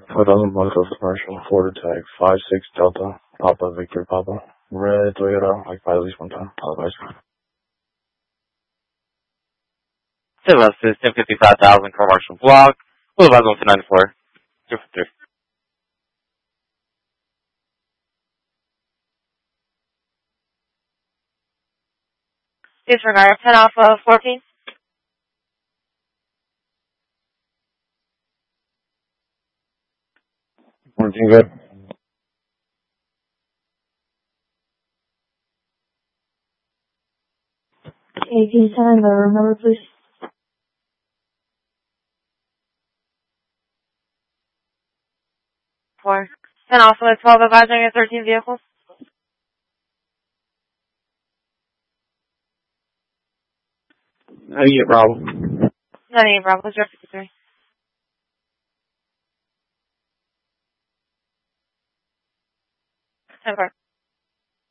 4000 Blanco commercial, Ford Attack, 5-6 Delta, Papa, Victor Papa, red Toyota, like by at least one time, otherwise. Silver System, 55,000 commercial block, Boulevard 194, 253. Disregard, 10 off of 14. Everything good? Okay, can you tell me the room number, please? Four. 10 off of 12 advising at 13 vehicles. 98 Bravo. 98 Bravo, 053. Over.